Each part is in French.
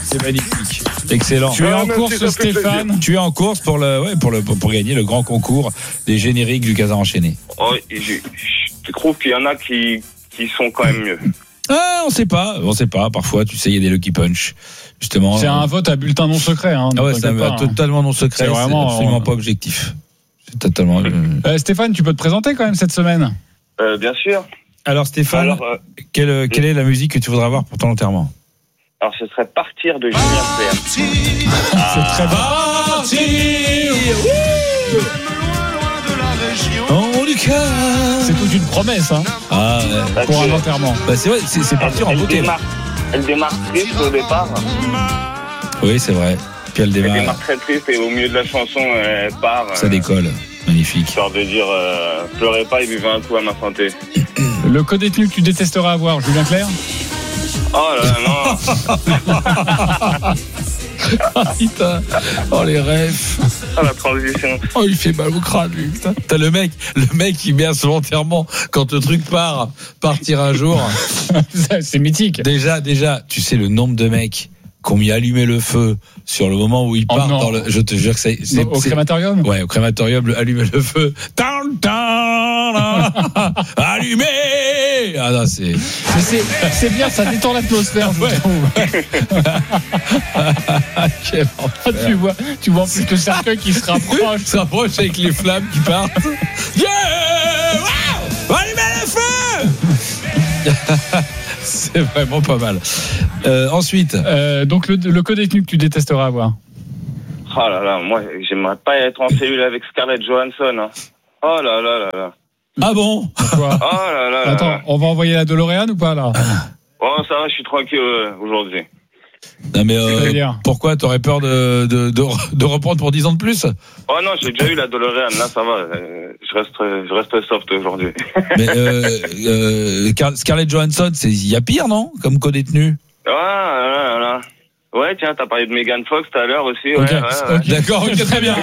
C'est magnifique. Excellent. Tu es en course, Stéphane. Tu es en course pour gagner le grand concours des génériques du Casa enchaîné. Oh, je trouve qu'il y en a qui sont quand même mieux. Ah, on sait pas. Parfois, tu sais, il y a des Lucky Punch. Justement. C'est un vote à bulletin non secret. Hein, ah ouais, c'est totalement non secret. C'est absolument pas objectif. C'est totalement. Stéphane, tu peux te présenter quand même cette semaine. Bien sûr. Alors Stéphane, quelle est la musique que tu voudrais avoir pour ton enterrement? Alors ce serait Partir de Julien Clerc. C'est très bien. C'est toute une promesse, hein. Pour un enterrement. Bah c'est vrai, c'est partir en beauté. Elle démarre triste au départ. Oui, c'est vrai. Puis elle démarre très triste et au milieu de la chanson, elle part. Ça décolle. Magnifique. Histoire de dire pleurez pas et buvez un coup à ma santé. Le co-détenu que tu détesterais avoir, Julien Clerc? Oh là là, non. Putain. Oh les rêves. Oh la transition. Oh il fait mal au crâne lui. Putain. T'as le mec qui met à son enterrement quand le truc partir un jour. C'est mythique. Déjà, tu sais le nombre de mecs qui ont mis allumé le feu sur le moment où il part dans le. Je te jure que c'est au crématorium. Ouais, au crématorium, allumer le feu. Allumé. Ah non, c'est bien, ça détend l'atmosphère. Ouais. Quel enfer. Tu vois en plus le cercueil qui se rapproche avec les flammes qui partent. Yeah, wow, allumez le feu. C'est vraiment pas mal. Ensuite, donc le co-détenu que tu détesterais avoir. Oh là là, moi j'aimerais pas être en cellule avec Scarlett Johansson. Hein. Oh là là là là. Ah bon? Pourquoi? Oh là là. Attends, là. On va envoyer la DeLorean ou pas là? Oh ça va, je suis tranquille aujourd'hui. Non mais pourquoi t'aurais peur de reprendre pour 10 ans de plus? Oh non, j'ai déjà eu la DeLorean, là ça va, je reste soft aujourd'hui. Mais Scarlett Johansson, il y a pire non? Comme co-détenu. Là. Ouais, tiens, t'as parlé de Megan Fox tout à l'heure aussi. Okay. Ouais. D'accord, ok, très bien.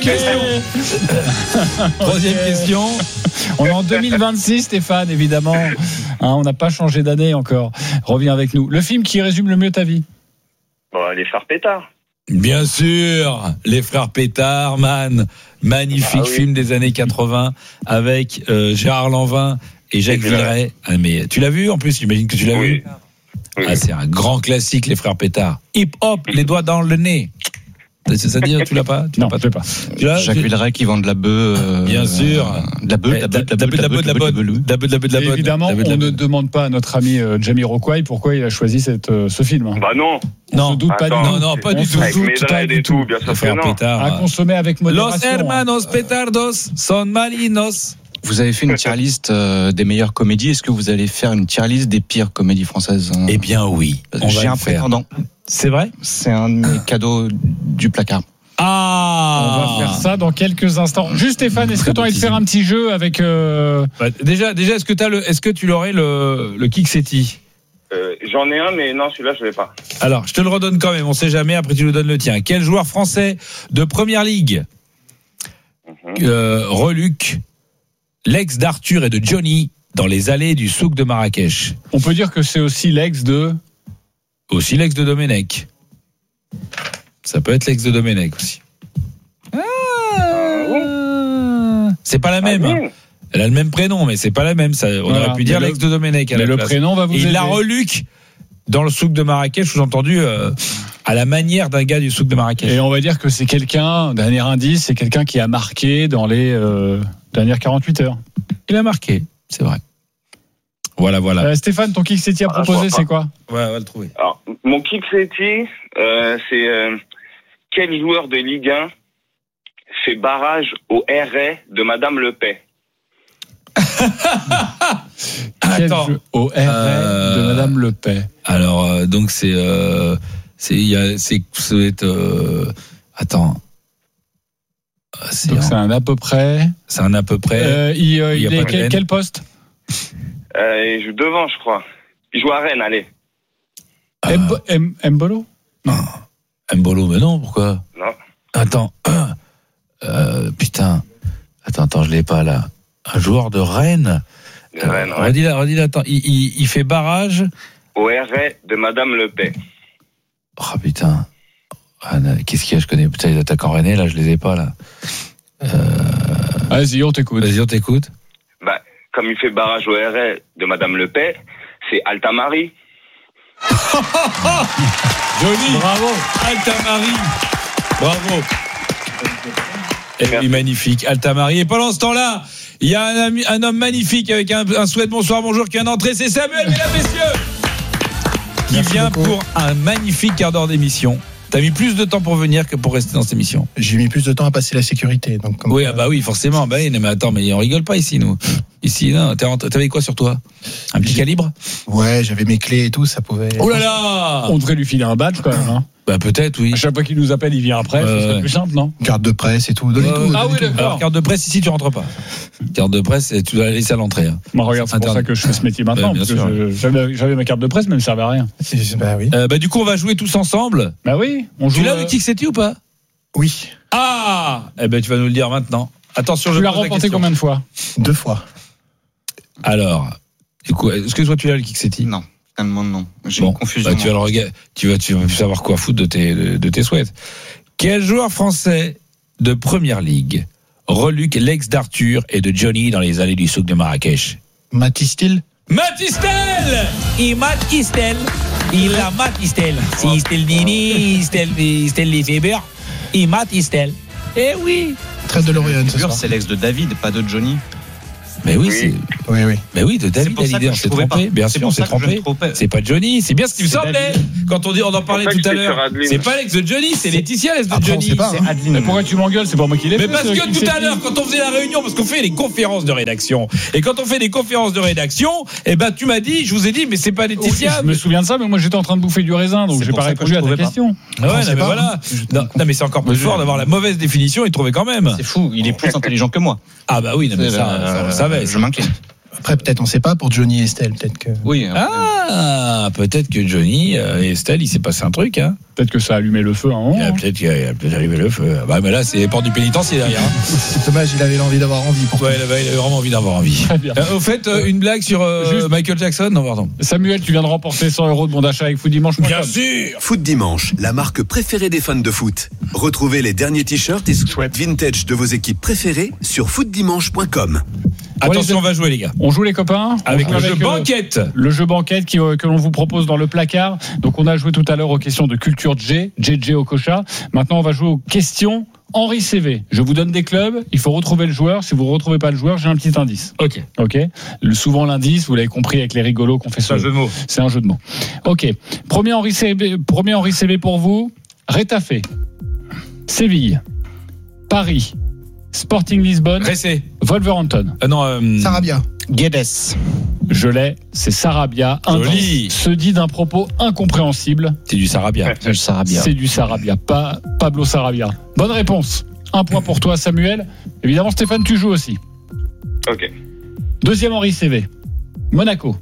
Troisième question. On est en 2026, Stéphane, évidemment. On n'a pas changé d'année encore. Reviens avec nous. Le film qui résume le mieux ta vie? Les Frères Pétard. Bien sûr, les Frères Pétard, man. Magnifique film des années 80 avec Gérard Lanvin et Jacques Villeray. Ah, mais tu l'as vu en plus, j'imagine que tu l'as vu. Oui. Ah, c'est un grand classique, les Frères Pétard. Hip hop, les doigts dans le nez. C'est ça dire, tu l'as pas? Non, je l'ai pas. Jacques Villeray qui vend de la bœuf. Bien sûr. De la bœuf. Évidemment, on ne demande pas à notre ami Jamiroquai pourquoi il a choisi ce film. Bah non. On se doute pas du tout. Non, pas du tout. Avec Médrade et tout, bien sûr que non. À consommer avec modération. Los hermanos petardos son malinos. Vous avez fait une tier list des meilleures comédies. Est-ce que vous allez faire une tier list des pires comédies françaises? Eh bien oui. J'ai un prétendant. C'est vrai? C'est un de mes cadeaux du placard. Ah, on va faire ça dans quelques instants. Juste Stéphane, est-ce que tu as envie de faire un petit jeu avec déjà est-ce que tu l'aurais le Kixetti? J'en ai un, mais non, celui-là je l'ai pas. Alors je te le redonne quand même, on sait jamais, après tu nous donnes le tien. Quel joueur français de Première Ligue reluque l'ex d'Arthur et de Johnny dans les allées du souk de Marrakech? On peut dire que c'est aussi l'ex de Domenech. Ça peut être l'ex de Domenech aussi. C'est pas la même. Elle a le même prénom, mais c'est pas la même. On aurait pu dire l'ex de Domenech. Mais le prénom va vous aider. Il la reluque dans le souk de Marrakech, sous-entendu à la manière d'un gars du souk de Marrakech. Et on va dire que c'est quelqu'un, dernier indice, c'est quelqu'un qui a marqué dans les dernières 48 heures. Il a marqué, c'est vrai. Voilà. Stéphane, ton Kixetti à proposer, c'est quoi? Ouais, on va le trouver. Alors, mon Kixetti, c'est quel joueur de Ligue 1 fait barrage au RA de Madame Le Pen? Attends. Au RA de Madame Le Pen. Alors, donc attends. Donc c'est un à peu près. Il est quel poste? Il joue devant, je crois. Il joue à Rennes, allez. Mbolo? Non. Mbolo, mais non, pourquoi? Non. Attends. Putain. Attends, je l'ai pas là. Un joueur de Rennes. Ouais. Redis-le, attends. Il fait barrage au RA de Madame Le Pen. Oh putain. Ah, qu'est-ce qu'il y a? Je connais putain les attaquants rennais, là, je les ai pas, là. Vas-y, on t'écoute. Bah, comme il fait barrage au RS de Madame Le Pen, c'est Altamari. Joli. Bravo. Altamari. Bravo. Et oui, magnifique. Altamari. Et pendant ce temps-là, il y a un homme magnifique avec un souhait de bonsoir, bonjour qui vient d'entrer. C'est Samuel, mesdames, messieurs, qui Merci vient beaucoup. pour un magnifique quart d'heure d'émission. T'as mis plus de temps pour venir que pour rester dans cette émission. J'ai mis plus de temps à passer la sécurité. Donc comme Oui, quoi, ah bah oui, forcément. Bah oui, mais attends, mais on rigole pas ici, nous. Ici, non. T'avais quoi sur toi? Un petit calibre? Ouais, j'avais mes clés et tout, ça pouvait. Oh là là! On devrait lui filer un badge quand même. Hein. Bah peut-être, oui. À chaque fois qu'il nous appelle, il vient après. Ce serait plus simple, non? Carte de presse et tout. Donnez tout. Ah donnez oui, tout. d'accord. Alors, carte de presse, ici, tu rentres pas. Carte de presse, tu dois la laisser à l'entrée. Hein. Moi, regarde, c'est pour Interne. ça que je fais ce métier maintenant. Bien Parce que j'avais ma carte de presse, mais elle ne servait à rien. Bah oui. Bah du coup, on va jouer tous ensemble. Bah oui, on joue. Tu l'as, le kick c'est-tu ou pas? Oui, Ah! Eh ben, tu vas nous le dire maintenant. Attention, je Tu l'as pose la remporté question. combien de fois? 2 fois. Alors, du coup, est-ce que toi tu l'as le kick c'est Non, finalement non. J'ai Bon, une confusion. bah, tu vas le regarder. Tu vas savoir quoi foutre de tes souhaits. Quel joueur français de première ligue reluque l'ex d'Arthur et de Johnny dans les allées du souk de Marrakech? Matistil. Matistel! Il Matistel. Il a Matistel. Si Stel Dini, Stel Lefebvre. Il Matistel. Eh oui! Traite de Lorient ce soir. C'est l'ex de David, pas de Johnny. Mais oui, Oui. c'est. Oui, oui. Mais oui, de David C'est pour ça Hallyday, que on je s'est trouvais trompé. pas. Bien C'est sûr, on pour s'est ça que je trompé. me trompais. C'est pas Johnny, c'est bien ce qui me C'est semblait. David. Quand on en parlait pour ça tout à que j'étais l'heure. sur Adeline. C'est pas l'ex de Johnny, c'est Laetitia, l'ex de Après, on Johnny. sait pas, hein. Mais pourquoi tu m'engueules? C'est pas moi qui l'ai fait. Mais parce ce que kick tout à c'est l'heure, qui quand on faisait la réunion, parce qu'on fait les conférences de rédaction, et quand on fait des conférences de rédaction, eh ben, tu m'as dit, je vous ai dit, mais c'est pas Oui, Laetitia. je me souviens de ça, mais moi j'étais en train de bouffer du raisin, donc C'est j'ai pour pas ça que répondu je à ta trouvais pas. question. Ah ouais, On non, sait mais pas, voilà. Non, mais c'est encore plus fort d'avoir la mauvaise définition, il trouvait quand même. C'est fou, il est plus intelligent que moi. Ah bah oui, non, mais ça, on le savait. Je m'incline. Après, peut-être, on sait pas pour Johnny et Estelle. Peut-être que. Oui. Ah, peut-être que Johnny et Estelle, il s'est passé un truc, hein. Peut-être que ça a allumé le feu à un moment. Il a peut-être arrivé le feu. Bah, mais là, c'est les portes du pénitencier derrière. Hein. C'est dommage, il avait envie d'avoir envie pour Ouais, il avait vraiment envie d'avoir envie. Très bien. Au fait, une blague sur Juste- Michael Jackson? Non, pardon. Samuel, tu viens de remporter 100 € de bon d'achat avec footdimanche.com. Bien sûr. Foot Dimanche, la marque préférée des fans de foot. Retrouvez les derniers t-shirts et sweats vintage de vos équipes préférées sur footdimanche.com. Attention, on va jouer, les gars. On joue les copains Avec On le joue jeu banquette. Le jeu banquette que l'on vous propose dans le placard. Donc on a joué tout à l'heure aux questions de culture JJ Okocha. Maintenant on va jouer aux questions Henri CV. Je vous donne des clubs, il faut retrouver le joueur. Si vous ne retrouvez pas le joueur, j'ai un petit indice. Ok. Ok. Souvent l'indice, vous l'avez compris avec les rigolos qu'on fait C'est un jeu de mots. C'est un jeu de mots. Ok. Premier Henri CV pour vous. Rétafé, Séville, Paris, Sporting Lisbonne, Ressé. Wolverhampton. Non, Sarabia. Guedes. Je l'ai, c'est Sarabia. Joli. Se dit d'un propos incompréhensible. c'est du Sarabia. Le Sarabia. C'est du Sarabia, pas Pablo Sarabia. Bonne réponse. Un point pour toi, Samuel. Évidemment, Stéphane, tu joues aussi. Ok. Deuxième Henri CV. Monaco,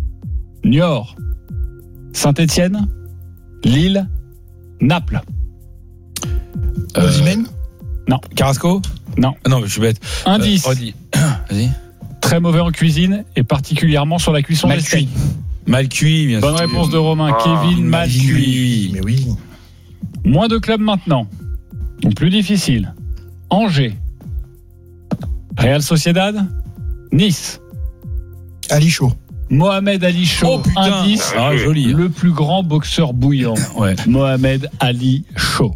Niort, Saint-Étienne, Lille, Naples. Osimhen. Carrasco? Non. Non, mais je suis bête. Indice. Redis. Vas-y. Très mauvais en cuisine et particulièrement sur la cuisson Mal des steaks. Mal cuit, bien Bonne sûr. réponse de Romain. Ah, Kevin mal cuit. Mais oui. Moins de clubs maintenant. Donc plus difficile. Angers, Real Sociedad, Nice, Ali Chaud. Mohamed Ali Chaud. Oh putain. Indice. Ah, joli. Le plus grand boxeur bouillant. Ouais. Mohamed Ali Chaud.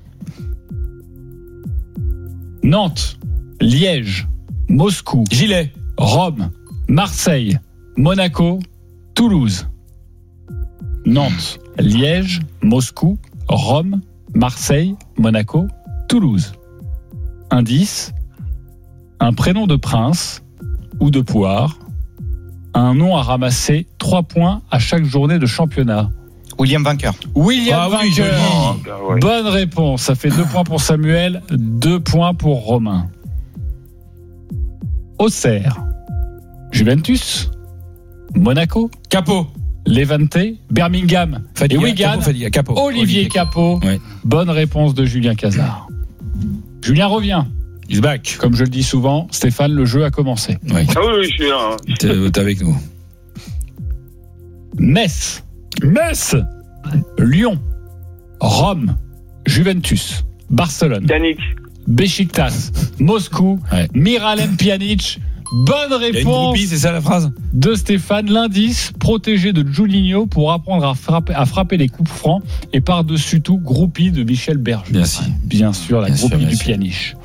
Nantes, Liège, Moscou, Gilet. Rome, Marseille, Monaco, Toulouse. Nantes, Liège, Moscou, Rome, Marseille, Monaco, Toulouse. Indice, un prénom de prince ou de poire, un nom à ramasser 3 points à chaque journée de championnat. William Vainqueur. William Ah oui, Vainqueur. joli. Bah ouais. Bonne réponse. Ça fait 2 points pour Samuel, 2 points pour Romain. Auxerre, Juventus, Monaco, Capo. Levante, Birmingham Fadiga. et Wigan. Capo, Fadiga. Capo. Olivier Capot. Ouais. Bonne réponse de Julien Cazard. Julien revient. He's back. Comme je le dis souvent, Stéphane, le jeu a commencé. Oui. Ah oui, je suis là. Hein. T'es avec nous. Metz, Lyon, Rome, Juventus, Barcelone, Yannick. Beşiktaş, Moscou, Ouais. Miralem Pjanic. Bonne Il y a une réponse groupie, c'est ça la phrase? de Stéphane. L'indice, protégé de Julinho pour apprendre à frapper les coups francs. Et par-dessus tout, groupie de Michel Berger. Bien sûr. Bien sûr, la Bien sûr, groupie bien du sûr. Pjanic.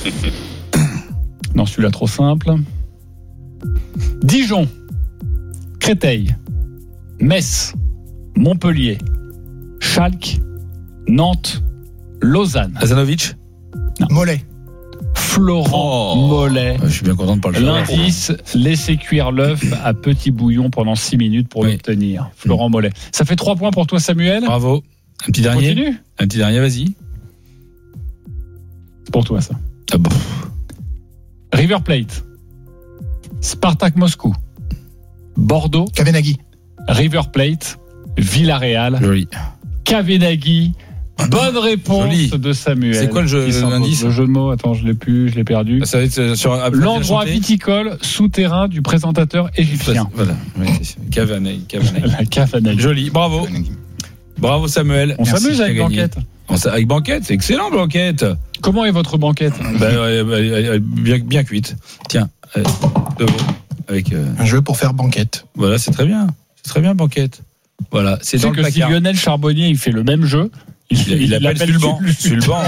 Non, celui-là trop simple. Dijon, Créteil, Metz, Montpellier, Schalke, Nantes, Lausanne. Hazanovic? Mollet. Florent Oh. Mollet. Je suis bien content de pas le faire. L'indice, laissez cuire l'œuf à petit bouillon pendant 6 minutes pour Oui. l'obtenir. Florent Mollet. Ça fait 3 points pour toi, Samuel. Bravo. Un petit dernier. Continue. Un petit dernier, vas-y. C'est pour toi, ça. Ah bon. River Plate, Spartak Moscou, Bordeaux, Kavenaghi. River Plate, Villarreal, Joli. Kavenaghi. Bonne réponse Joli. de Samuel. C'est quoi le jeu- Qui s'impose. l'indice Le jeu de mots, attends, je l'ai perdu. Ça va être sur L'endroit viticole souterrain du présentateur égyptien. Voilà. Oui, c'est Kavanaghi. La Kavanaghi. Joli. Bravo. Bravo Samuel. On Merci, s'amuse tu as avec gagné. Banquette. Avec Banquette, c'est excellent Banquette. Comment est votre banquette? Bien cuite. Tiens, de veau avec. Un jeu pour faire banquette. Voilà, c'est très bien. C'est très bien Banquette. Voilà, c'est Tu dans sais le que si placard. Lionel Charbonnier il fait le même jeu, Il appelle Sulban. Sulban.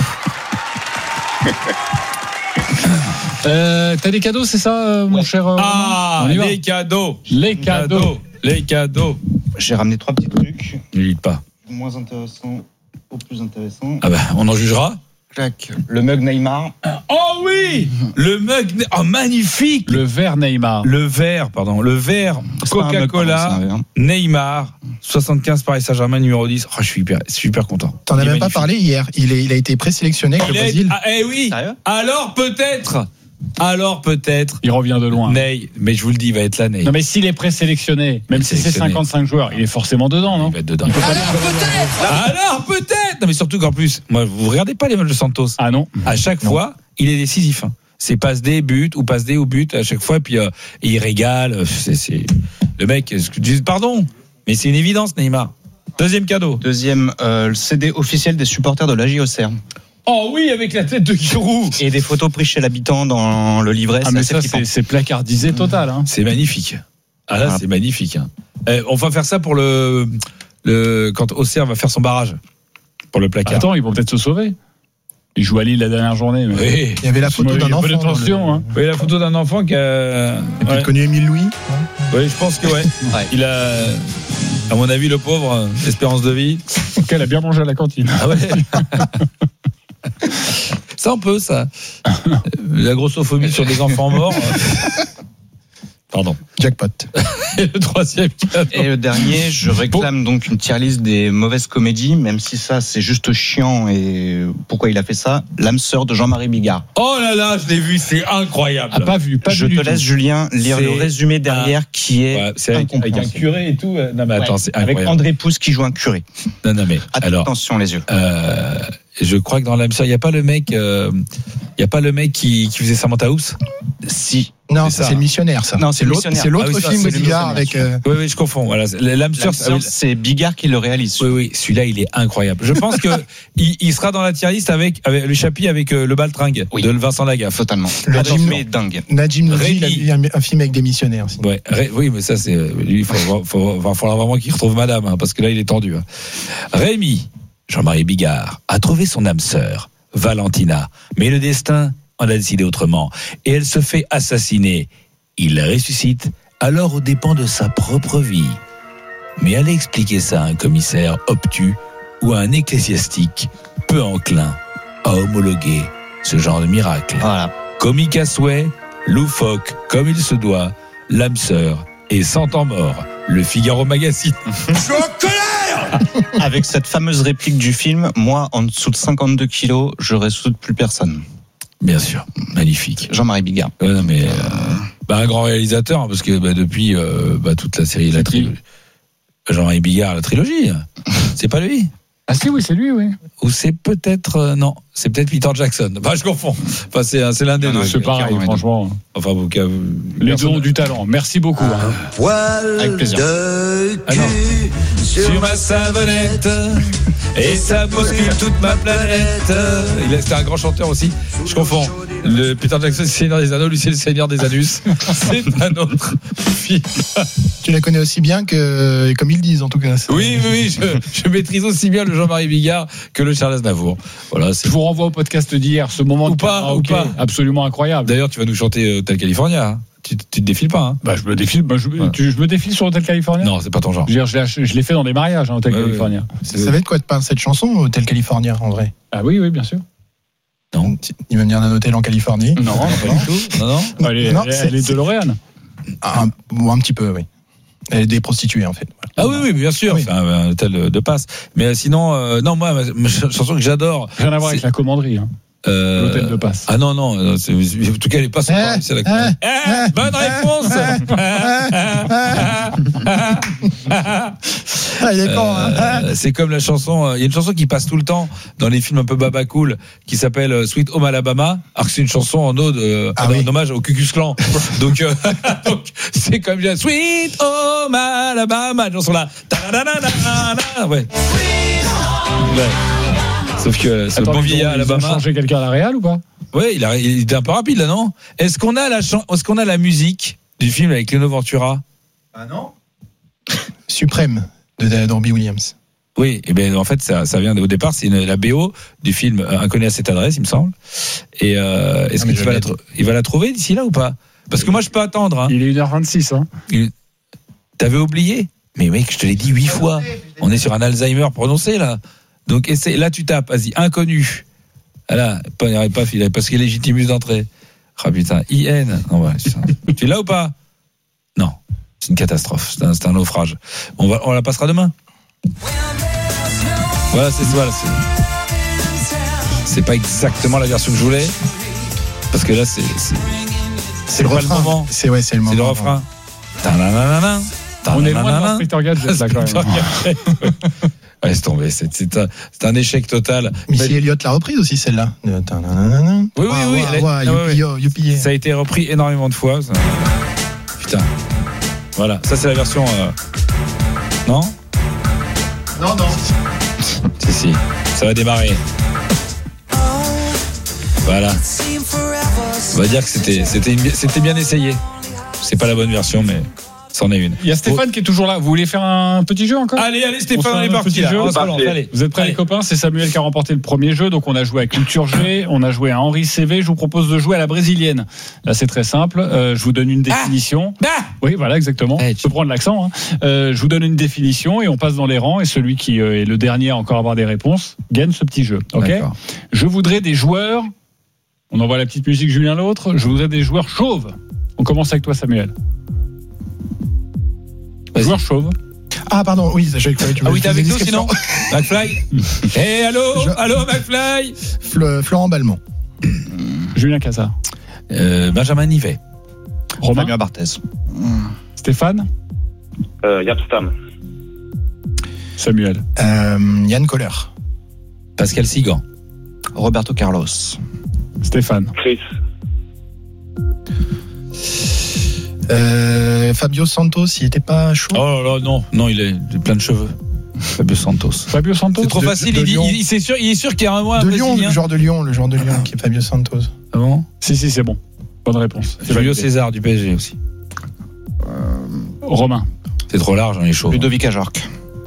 T'as des cadeaux, c'est ça, mon cher Ah, On y va. les cadeaux. Les cadeaux. Les cadeaux. J'ai ramené 3 petits trucs. N'hésite pas. Du moins intéressant au plus intéressant. Ah bah, on en jugera. Clac. Le mug Neymar. Oh oui, le mug. Oh magnifique. Le vert Neymar. Le verre, pardon. Le verre C'est pas un mug, Coca-Cola. pardon, c'est un verre. Neymar, 75 Paris Saint-Germain, numéro 10. Oh, je suis super content. T'en as Il est même pas magnifique. parlé hier. Il a été présélectionné avec le Il est- Brésil. Ah, eh oui. Sérieux ? Alors peut-être. Il revient de loin. Ney, mais je vous le dis, il va être là, Ney. Non mais s'il est présélectionné, même si c'est Sélectionné. 55 joueurs, il est forcément dedans, non? Il va être dedans. Ah, Alors peut-être. Non mais surtout qu'en plus, moi, vous regardez pas les matchs de Santos. Ah non. À chaque fois, il est décisif. Hein. C'est passe D, but ou passe D ou but à chaque fois. Et puis il régale. C'est le mec. Pardon, mais c'est une évidence, Neymar. Deuxième cadeau. Deuxième, le CD officiel des supporters de l'AJ Auxerre. Oh oui, avec la tête de Giroud. Et des photos prises chez l'habitant dans le livret. Ah c'est mais assez ça flippant. c'est placardisé total. Hein. C'est magnifique. Ah là, Voilà. c'est magnifique. Hein. On va faire ça pour le quand Auxerre va faire son barrage pour le placard. Attends, ils vont peut-être se sauver. Ils jouent à Lille la dernière journée. Mais... Oui. Il y avait la photo Il y a d'un pas de enfant. tension, hein. Oui, la photo d'un enfant qui a. Et puis Ouais. connu Émile Louis. Oui, je pense que ouais. Ouais. Il a, à mon avis, le pauvre, espérance de vie. Ok, elle a bien mangé à la cantine. Ah ouais. Ça, on peut, ça. La grossophobie sur des enfants morts. Pardon. Jackpot. Et le troisième cadeau. Et le dernier, je réclame donc une tier list des mauvaises comédies, même si ça c'est juste chiant et pourquoi il a fait ça. L'âme sœur de Jean-Marie Bigard. Oh là là, je l'ai vu, c'est incroyable. Ah, pas vu Je du te tout. laisse Julien lire C'est le résumé derrière qui est Ouais, c'est avec un incompréhensible. curé et tout. Non, mais attends, Ouais, c'est avec incroyable. André Pousse qui joue un curé. Non, mais alors. Attention les yeux. Je crois que dans l'âme sœur, il n'y a pas le mec, qui faisait Samantha House. Si. Non, C'est ça ça. c'est le missionnaire, ça. Non, c'est le missionnaire. C'est l'autre Ah oui, ça, film c'est de le Bigard missionnaire. avec. Oui, je confonds. Voilà, l'âme sœur. L'âme sœur, c'est Bigard qui le réalise. Oui, celui-là, il est incroyable. Je pense que il sera dans la tier list avec le Chapi avec le Baltringue Oui. de Vincent Lagaffe. Totalement. Le Attention, Jim- mais dingue. Najim Nouri, il a Rémi. eu un film avec des missionnaires aussi. Ouais, oui, mais ça c'est lui. Il faudra vraiment qu'il retrouve Madame, hein, parce que là, il est tendu. Hein. Rémi, Jean-Marie Bigard, a trouvé son âme sœur, Valentina, mais le destin en a décidé autrement, et elle se fait assassiner. Il la ressuscite alors aux dépens de sa propre vie. Mais allez expliquer ça à un commissaire obtus ou à un ecclésiastique peu enclin à homologuer ce genre de miracle. Voilà. Comique à souhait, loufoque comme il se doit, l'âme sœur et 100 ans mort, le Figaro Magazine. Avec cette fameuse réplique du film, moi, en dessous de 52 kilos, je ressoute plus personne. Bien sûr, magnifique. Jean-Marie Bigard. Ouais, non, mais un grand réalisateur, hein, parce que depuis toute la série, la trilogie. Jean-Marie Bigard, la trilogie, c'est pas lui. Ah si, oui, c'est lui, oui. Ou c'est peut-être non, c'est peut-être Peter Jackson. Enfin, je confonds. Enfin, c'est l'un des deux. C'est pareil, franchement. Enfin, Les deux ont du talent. Merci beaucoup. Avec plaisir. Sur ma savonnette, et ça bouscule toute ma planète. C'était un grand chanteur aussi. Je confonds. Le Peter Jackson, c'est le Seigneur des Anneaux, lui, c'est le Seigneur des Anus. C'est un autre film. Tu la connais aussi bien que, comme ils disent, en tout cas. Oui, je maîtrise aussi bien le Jean-Marie Bigard que le Charles Aznavour. Voilà, Je vous renvoie au podcast d'hier, ce moment ou pas. absolument incroyable. D'ailleurs, tu vas nous chanter Hotel California. Hein. Tu te défiles pas, hein? Je me défile. Je me défile sur Hotel California. Non, c'est pas ton genre. Je l'ai fait dans des mariages, Hotel California. Ça va être quoi de peindre cette chanson, Hotel California, en vrai? Ah oui, bien sûr. Non. Il va venir d'un hôtel en Californie. Non, pas du tout. Non. Elle est de L'Oréal. Un petit peu, oui. Elle est des prostituées, en fait. Ah oui, bien sûr. Oui. C'est un hôtel de passe. Mais sinon, non, moi, ma chanson que j'adore. Rien à voir avec la commanderie. L'hôtel de passe. Ah non, en tout cas, elle est pas sur Paris, c'est la commanderie. Bonne réponse. Il est con, hein. C'est comme la chanson. Il y a une chanson qui passe tout le temps dans les films un peu baba cool qui s'appelle Sweet Home Alabama. Alors que c'est une chanson en ode, en hommage au Ku Klux Klan. Donc c'est comme Sweet Home Alabama. Une chanson là. Ouais. Sauf que ce bon vieillard Alabama. Ils ont changé quelqu'un à la Real ou pas? Ouais, il était un peu rapide là, non? Est-ce qu'on a la musique du film avec Leno Ventura? Ah non. Suprême de Robbie Williams. Oui, et bien en fait ça vient au départ, c'est la BO du film Inconnu à cette adresse, il me semble. Et est-ce que il va la trouver d'ici là ou pas? Parce que moi je peux attendre. Hein. Il est 1h26. T'avais oublié? Mais mec, je te l'ai dit 8 fois. On est sur un Alzheimer prononcé là. Donc là tu tapes, vas-y, Inconnu. Voilà, il n'y aurait pas filé parce qu'il est légitimus d'entrée. Ah putain, IN. Non, ouais, tu es là ou pas? Non, c'est une catastrophe, c'est un naufrage. On la passera demain. Voilà, c'est pas exactement la version que je voulais parce que là c'est le pas refrain. Le moment. C'est le moment. C'est le refrain. On est loin de Inspecteur Gadget là quand même. Laisse tomber, c'est un échec total. Missy Elliott l'a reprise aussi celle-là. Oui. Ça a été repris énormément de fois. Ça. Putain. Voilà, ça c'est la version. Non. Si, ça va démarrer. Voilà. On va dire que c'était bien essayé. C'est pas la bonne version, mais. C'en est une. Il y a Stéphane qui est toujours là. Vous voulez faire un petit jeu encore? Allez, Stéphane, on est parti là. Vous êtes prêts les copains? C'est Samuel qui a remporté le premier jeu. Donc on a joué à Culture G, on a joué à Henri CV. Je vous propose de jouer à la brésilienne. Là c'est très simple. Je vous donne une définition. Oui, voilà, exactement. Je peux prendre l'accent. Hein. Je vous donne une définition et on passe dans les rangs. Et celui qui est le dernier à encore avoir des réponses gagne ce petit jeu. Ok. Je voudrais des joueurs. On envoie la petite musique Julien l'autre. Je voudrais des joueurs chauves. On commence avec toi Samuel. Joueur chauve. Ah pardon, oui, j'ai cru que tu t'es avec nous sinon McFly. Allô McFly. Florent Balmont. Julien Cazard. Benjamin Nivet. Romain Fabien Barthez. Stéphane. Yapstam. Samuel. Yann Kohler. Pascal Sigan. Roberto Carlos. Stéphane. Chris. Fabio Santos, il était pas chaud. Oh là là, non, il est plein de cheveux. Fabio Santos. C'est trop facile. Il est sûr qu'il y a un mois. De Lyon, le joueur de Lyon qui est Fabio Santos. Ah bon? Si, c'est bon. Bonne réponse. Julio César du PSG aussi. Romain. C'est trop large, on est chaud. Ludovic Ajorc.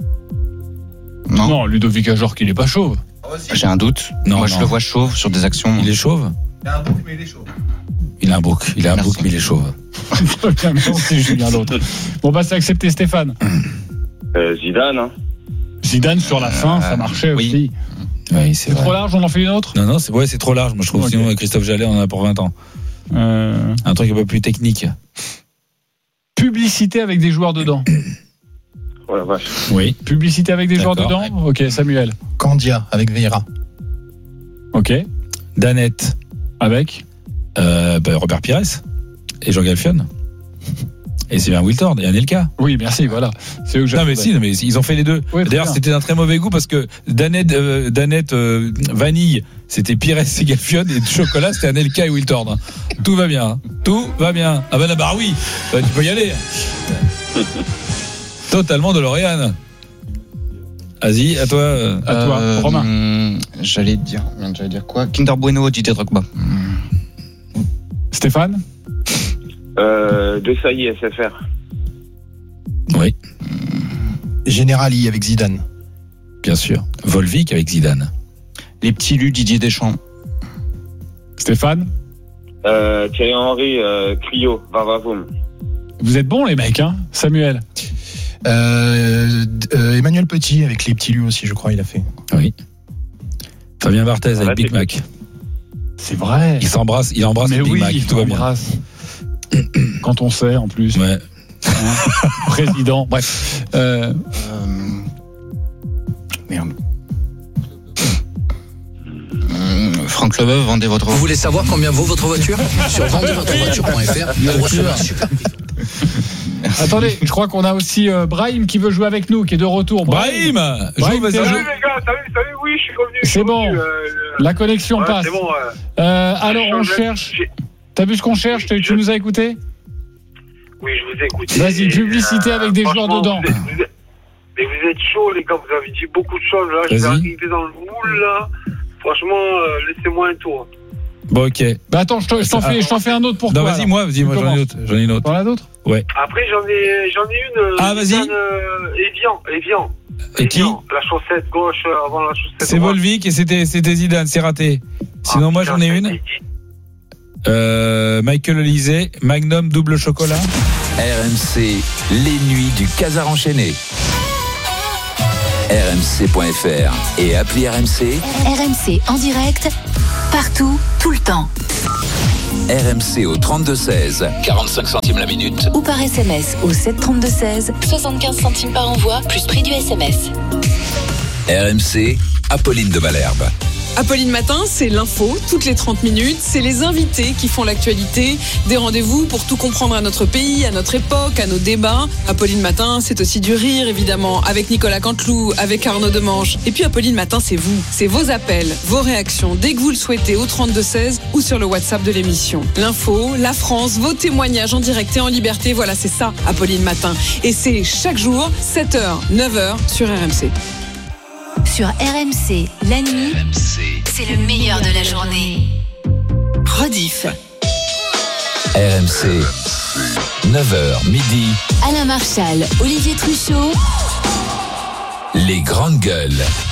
Non, Ludovic Ajorc, il est pas chauve. J'ai un doute. Moi, je le vois chauve sur des actions. Il est chauve? Il a un bouc, mais il est chauve. Il a un bouc, mais il est chauve. C'est Julien l'autre. Bon, c'est accepté, Stéphane. Zidane. Hein. Zidane sur la fin, ça marchait aussi. Oui, c'est trop large, on en fait une autre? Non, c'est trop large. Moi, je trouve. Okay. Sinon, Christophe Jallet, on en a pour 20 ans. Un truc un peu plus technique. Publicité avec des joueurs dedans. Oh la vache. Oui. Publicité avec des joueurs dedans. Ok, Samuel. Candia avec Vieira. Ok. Danette. Avec Robert Pires et Jean Galfion. Et c'est bien Wiltord et Anelka. Oui, merci, voilà. C'est eux que Non mais ils ont fait les deux. Oui, D'ailleurs, c'était d'un très mauvais goût parce que Danette vanille, c'était Pires et Galfione, et chocolat, c'était Anelka et Wiltord. Tout va bien. Tout va bien. Ah ben là, bah oui, tu peux y aller. Totalement de L'Oréal. Vas-y, à toi. À toi, Romain. J'allais dire quoi? Kinder Bueno, Didier Drogba. Stéphane? Desailly, SFR. Oui, Generali avec Zidane. bien sûr. Volvic avec Zidane. Les petits lus, Didier Deschamps. Stéphane? Thierry Henry, Clio, Vavavoum. Vous êtes bons, les mecs, hein? Samuel? Emmanuel Petit avec les petits lus aussi, je crois, il a fait. Oui. Fabien Barthez avec Big Mac. C'est vrai. Il embrasse Mais Big oui, Mac, il tout va bien. t'embrasse. Quand on sait, en plus. Ouais. Hein, président, bref. Merde. Franck Leboeuf, vendez votre Vous voulez savoir combien vaut votre voiture? Sur vendezvotrevoiture.fr, vous recevez un super prix. Attendez, je crois qu'on a aussi Brahim qui veut jouer avec nous, qui est de retour. Brahim, Brahim, vas-y. t'es là? Salut les gars, salut, oui, je suis revenu. C'est bon. La connexion ouais, passe. C'est bon, alors on cherche. T'as vu ce qu'on cherche? Tu nous as écouté? Oui, je vous ai écouté. Vas-y, publicité avec des joueurs dedans. Mais vous êtes chaud, les gars, vous avez dit beaucoup de choses. Là, je vais arriver dans le moule, là. Franchement, laissez-moi un tour. Bon, ok. Bah attends, je t'en fais un autre pour Non, toi. vas-y, moi, j'en ai une autre. T'en as d'autres? Ouais. Après, j'en ai une. Ah, vas-y. Evian. Et qui? La chaussette gauche avant la chaussette C'est droite. Volvic et c'était Zidane, c'est raté. Sinon, moi, j'en ai une. Michael Olysée, Magnum double chocolat. RMC, les nuits du Casar enchaîné. RMC.fr et appli RMC. RMC en direct, partout, tout le temps. RMC au 32-16, 45 centimes la minute. Ou par SMS au 732-16, 75 centimes par envoi, plus prix du SMS. RMC, Apolline de Malherbe. Apolline Matin, c'est l'info, toutes les 30 minutes. C'est les invités qui font l'actualité. Des rendez-vous pour tout comprendre à notre pays, à notre époque, à nos débats. Apolline Matin, c'est aussi du rire, évidemment, avec Nicolas Canteloup, avec Arnaud Demange. Et puis Apolline Matin, c'est vous. C'est vos appels, vos réactions, dès que vous le souhaitez, au 32-16 ou sur le WhatsApp de l'émission. L'info, la France, vos témoignages en direct et en liberté. Voilà, c'est ça, Apolline Matin. Et c'est chaque jour, 7h, 9h sur RMC. Sur RMC, la nuit, c'est le meilleur de la journée. Rediff. RMC, 9h, midi. Alain Marchal, Olivier Truchot. Les grandes gueules.